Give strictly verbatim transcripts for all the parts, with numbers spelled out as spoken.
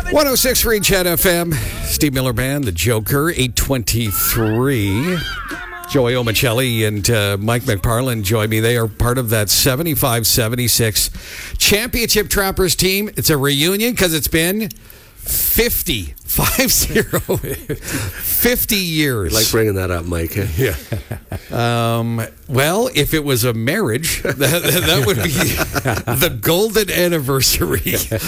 one oh six point three Chat F M. Steve Miller Band, The Joker, eight twenty-three. Joey Omicelli and uh, Mike McParland join me. They are part of that seventy-five seventy-six Championship Trappers team. It's a reunion because it's been fifty, five zero, fifty years. I like bringing that up, Mike. Yeah. Um, well, if it was a marriage, that, that would be the golden anniversary.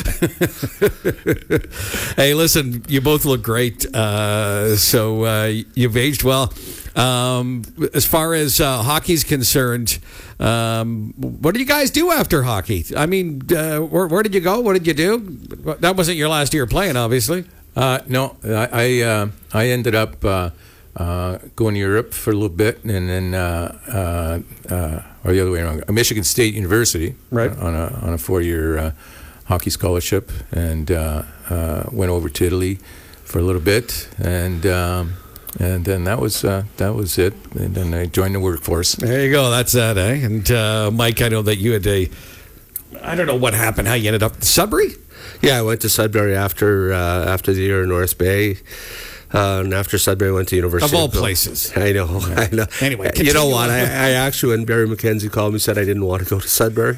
Hey, listen, you both look great. Uh, so uh, you've aged well. Um, as far as uh, hockey's concerned, um, what did you guys do after hockey? I mean, uh, where, where did you go? What did you do? That wasn't your last year playing, obviously. Uh, no, I I, uh, I ended up uh, uh, going to Europe for a little bit, and then uh, uh, uh, or the other way around, Michigan State University, right, on a on a four year uh, hockey scholarship, and uh, uh, went over to Italy for a little bit, and. Um, And then that was uh, that was it. And then I joined the workforce. There you go. That's that, eh? And uh, Mike, I know that you had a, I don't know what happened, how you ended up in Sudbury? Yeah, I went to Sudbury after uh, after the year in North Bay. Uh, and after Sudbury, I went to University. Of all of places. I know, yeah. I know. Anyway, you know what? I, I actually, when Barry McKenzie called me, said I didn't want to go to Sudbury.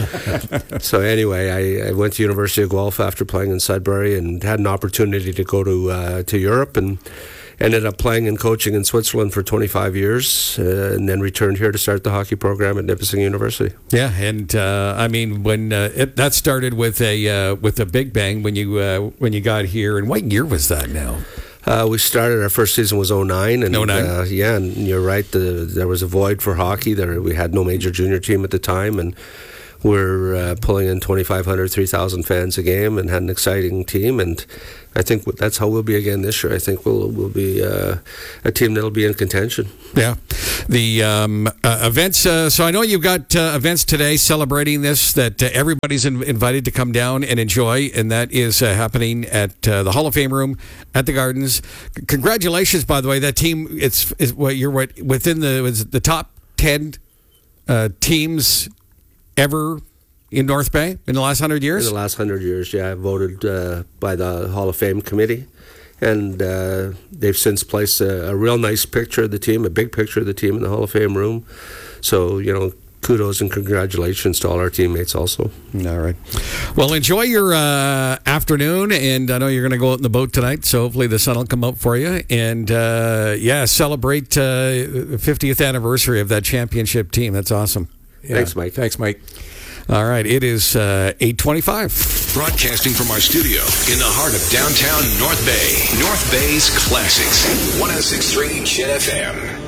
So anyway, I, I went to University of Guelph after playing in Sudbury and had an opportunity to go to uh, to Europe and ended up playing and coaching in Switzerland for twenty-five years, uh, and then returned here to start the hockey program at Nipissing University. Yeah, and uh, I mean, when uh, it, that started with a uh, with a big bang when you uh, when you got here, and what year was that now? Uh, we started, our first season was oh nine. And, oh nine? Uh, yeah, and you're right, the, there was a void for hockey. There, we had no major junior team at the time, and we're uh, pulling in twenty-five hundred, three thousand fans a game and had an exciting team. And I think that's how we'll be again this year. I think we'll we'll be uh, a team that'll be in contention. Yeah. The um, uh, events, uh, so I know you've got uh, events today celebrating this that uh, everybody's in, invited to come down and enjoy, and that is uh, happening at uh, the Hall of Fame room at the Gardens. C- congratulations, by the way. That team, it's, it's what you're what, within the, was it the top ten uh, teams ever in North Bay in the last hundred years? In the last hundred years, yeah. Voted uh, by the Hall of Fame committee. And uh, they've since placed a, a real nice picture of the team, a big picture of the team in the Hall of Fame room. So, you know, kudos and congratulations to all our teammates also. All right. Well, enjoy your uh, afternoon, and I know you're going to go out in the boat tonight, so hopefully the sun will come up for you. And, uh, yeah, celebrate uh, the fiftieth anniversary of that championship team. That's awesome. Yeah. Thanks, Mike. Thanks, Mike. All right, it is uh, eight twenty-five. Broadcasting from our studio in the heart of downtown North Bay. North Bay's Classics. one oh six point three Chat F M.